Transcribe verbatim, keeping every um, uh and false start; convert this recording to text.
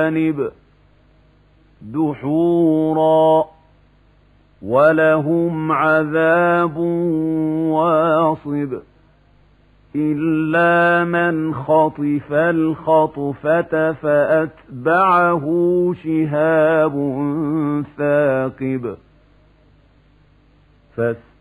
الجوانب دحورا ولهم عذاب واصب إلا من خطف الخطفة فأتبعه شهاب ثاقب